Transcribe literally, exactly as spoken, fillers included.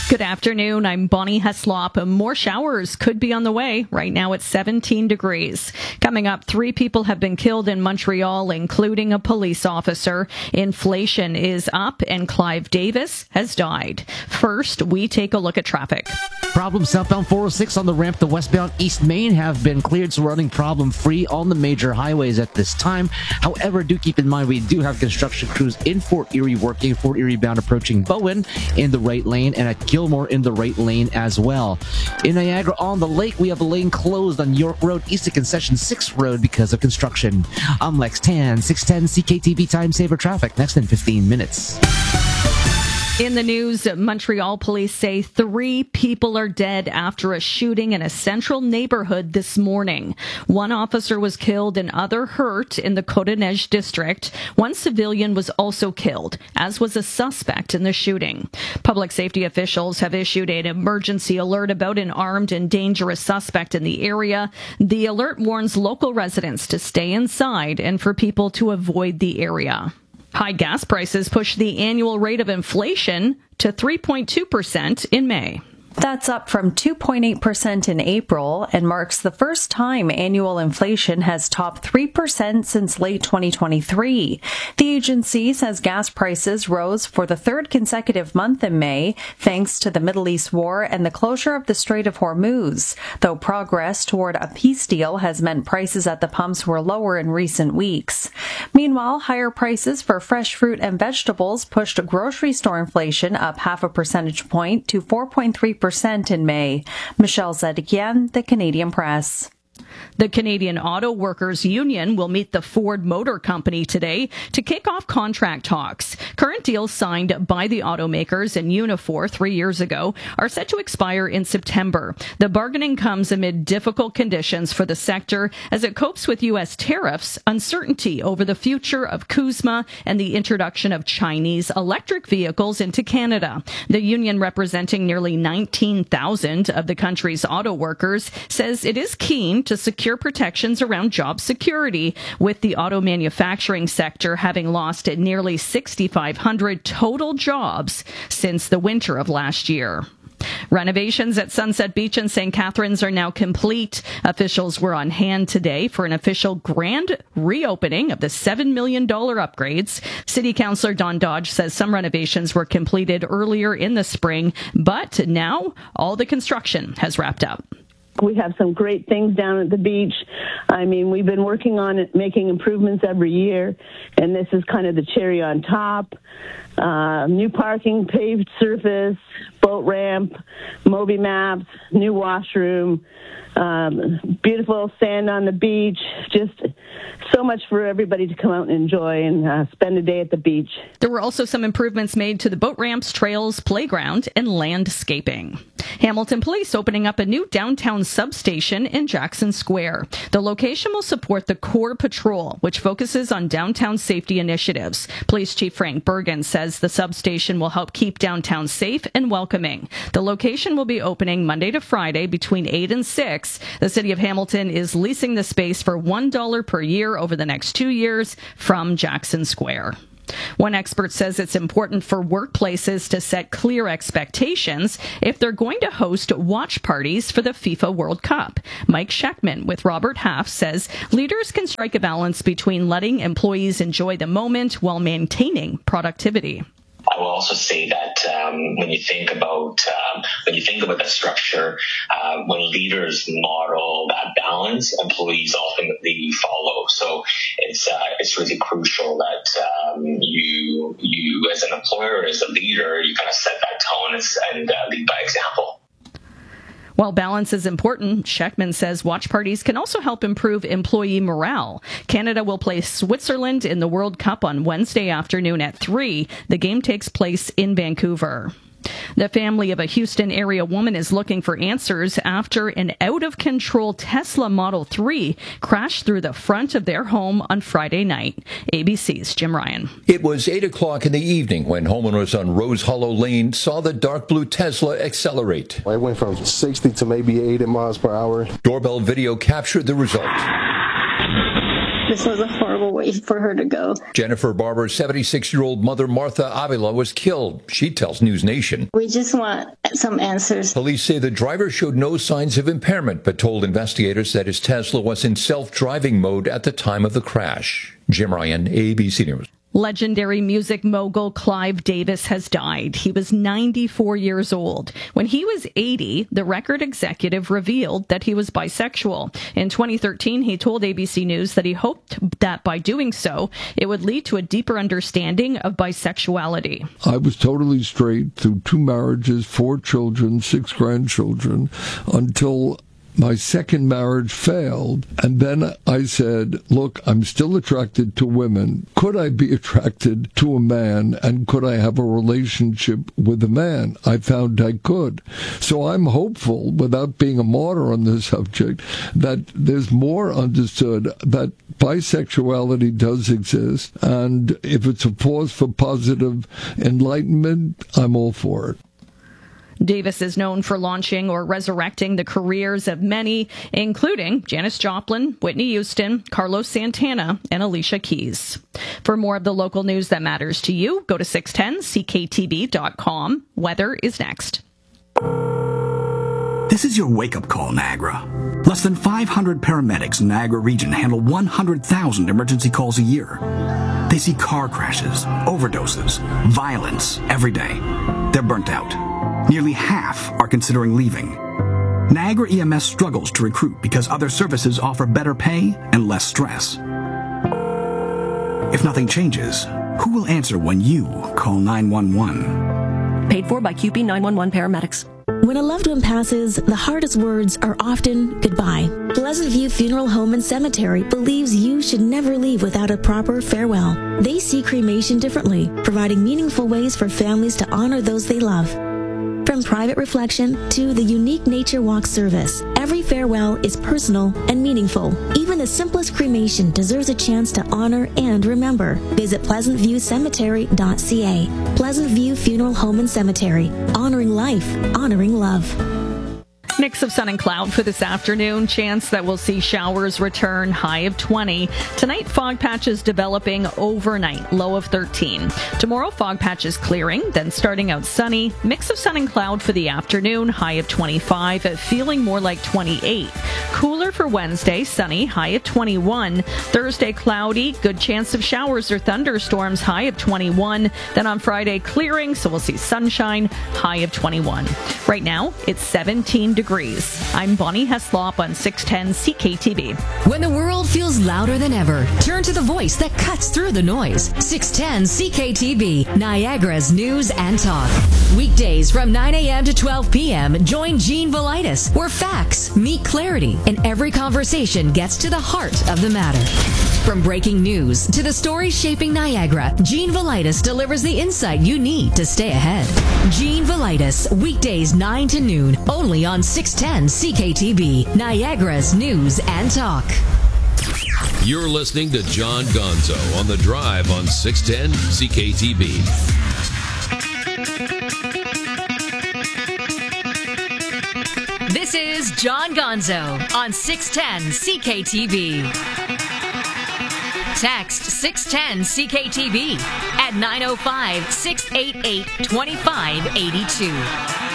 Good afternoon. I'm Bonnie Heslop. More showers could be on the way. Right now it's seventeen degrees. Coming up, three people have been killed in Montreal, including a police officer. Inflation is up and Clive Davis has died. First, we take a look at traffic. Problems southbound four oh six on the ramp to westbound East Main have been cleared, so running problem-free on the major highways at this time. However, do keep in mind we do have construction crews in Fort Erie working. Fort Erie bound approaching Bowen in the right lane and at Gilmore in the right lane as well. In Niagara on the Lake, we have a lane closed on York Road east of Concession six Road because of construction. I'm Lex Tan, six ten C K T V Time Saver Traffic, next in fifteen minutes. In the news, Montreal police say three people are dead after a shooting in a central neighborhood this morning. One officer was killed and other hurt in the Côte-des-Neiges district. One civilian was also killed, as was a suspect in the shooting. Public safety officials have issued an emergency alert about an armed and dangerous suspect in the area. The alert warns local residents to stay inside and for people to avoid the area. High gas prices pushed the annual rate of inflation to three point two percent in May. That's up from two point eight percent in April and marks the first time annual inflation has topped three percent since late twenty twenty-three. The agency says gas prices rose for the third consecutive month in May, thanks to the Middle East war and the closure of the Strait of Hormuz, though progress toward a peace deal has meant prices at the pumps were lower in recent weeks. Meanwhile, higher prices for fresh fruit and vegetables pushed grocery store inflation up half a percentage point to four point three percent in May. Michelle Zedekian, The Canadian Press. The Canadian Auto Workers Union will meet the Ford Motor Company today to kick off contract talks. Current deals signed by the automakers and Unifor three years ago are set to expire in September. The bargaining comes amid difficult conditions for the sector as it copes with U S tariffs, uncertainty over the future of CUSMA, and the introduction of Chinese electric vehicles into Canada. The union, representing nearly nineteen thousand of the country's auto workers, says it is keen to secure protections around job security, with the auto manufacturing sector having lost nearly six thousand five hundred total jobs since the winter of last year. Renovations at Sunset Beach in Saint Catharines are now complete. Officials were on hand today for an official grand reopening of the seven million dollars upgrades. City Councillor Don Dodge says some renovations were completed earlier in the spring, but now all the construction has wrapped up. We have some great things down at the beach. I mean, we've been working on it, making improvements every year, and this is kind of the cherry on top. Uh, new parking, paved surface, boat ramp, Moby maps, new washroom, um, beautiful sand on the beach, just so much for everybody to come out and enjoy and uh, spend a day at the beach. There were also some improvements made to the boat ramps, trails, playground, and landscaping. Hamilton Police opening up a new downtown substation in Jackson Square. The location will support the Core Patrol, which focuses on downtown safety initiatives. Police Chief Frank Bergen says the substation will help keep downtown safe and welcoming. The location will be opening Monday to Friday between eight and six. The City of Hamilton is leasing the space for one dollar per year over the next two years from Jackson Square. One expert says it's important for workplaces to set clear expectations if they're going to host watch parties for the FIFA World Cup. Mike Scheckman with Robert Half says leaders can strike a balance between letting employees enjoy the moment while maintaining productivity. I will also say that um, when you think about um, when you think about the structure, uh, when leaders model that balance, employees ultimately follow. So it's uh, it's really crucial that um, you you as an employer, as a leader, you kind of set that tone and, and uh, lead by example. While balance is important, Scheckman says watch parties can also help improve employee morale. Canada will play Switzerland in the World Cup on Wednesday afternoon at three. The game takes place in Vancouver. The family of a Houston area woman is looking for answers after an out-of-control Tesla Model three crashed through the front of their home on Friday night. A B C's Jim Ryan. It was eight o'clock in the evening when homeowners on Rose Hollow Lane saw the dark blue Tesla accelerate. It went from sixty to maybe eighty miles per hour. Doorbell video captured the result. This was a horrible way for her to go. Jennifer Barber's seventy-six-year-old mother, Martha Avila, was killed. She tells News Nation. We just want some answers. Police say the driver showed no signs of impairment, but told investigators that his Tesla was in self-driving mode at the time of the crash. Jim Ryan, A B C News. Legendary music mogul Clive Davis has died. He was ninety-four years old. When he was eighty, the record executive revealed that he was bisexual. In twenty thirteen, he told A B C News that he hoped that by doing so, it would lead to a deeper understanding of bisexuality. I was totally straight through two marriages, four children, six grandchildren, until my second marriage failed, and then I said, look, I'm still attracted to women. Could I be attracted to a man, and could I have a relationship with a man? I found I could. So I'm hopeful, without being a martyr on this subject, that there's more understood that bisexuality does exist, and if it's a force for positive enlightenment, I'm all for it. Davis is known for launching or resurrecting the careers of many, including Janis Joplin, Whitney Houston, Carlos Santana, and Alicia Keys. For more of the local news that matters to you, go to six ten C K T B dot com. Weather is next. This is your wake-up call, Niagara. Less than five hundred paramedics in Niagara region handle one hundred thousand emergency calls a year. They see car crashes, overdoses, violence every day. They're burnt out. Nearly half are considering leaving. Niagara E M S struggles to recruit because other services offer better pay and less stress. If nothing changes, who will answer when you call nine one one? Paid for by Q P nine one one paramedics. When a loved one passes, the hardest words are often goodbye. Pleasant View Funeral Home and Cemetery believes you should never leave without a proper farewell. They see cremation differently, providing meaningful ways for families to honor those they love. From private reflection to the unique Nature Walk service, every farewell is personal and meaningful. Even the simplest cremation deserves a chance to honor and remember. Visit pleasant view cemetery dot c a. Pleasant View Funeral Home and Cemetery. Honoring life, honoring love. Mix of sun and cloud for this afternoon. Chance that we'll see showers return, high of twenty. Tonight, fog patches developing overnight, low of thirteen. Tomorrow, fog patches clearing, then starting out sunny. Mix of sun and cloud for the afternoon, high of twenty-five, feeling more like twenty-eight. Cooler for Wednesday, sunny, high of twenty-one. Thursday, cloudy, good chance of showers or thunderstorms, high of twenty-one. Then on Friday, clearing, so we'll see sunshine, high of twenty-one. Right now, it's seventeen degrees. I'm Bonnie Heslop on six ten C K T V. When the world feels louder than ever, turn to the voice that cuts through the noise. six ten C K T V, Niagara's News and Talk. Weekdays from nine a.m. to twelve p.m., join Jean Velitis, where facts meet clarity and every conversation gets to the heart of the matter. From breaking news to the stories shaping Niagara, Jean Velitis delivers the insight you need to stay ahead. Jean Velitis, weekdays nine to noon, only on six ten C K T V, Niagara's News and Talk. You're listening to John Gonzo on The Drive on six ten C K T V. This is John Gonzo on six ten C K T V. Text six ten C K T V at nine oh five, six eight eight, two five eight two.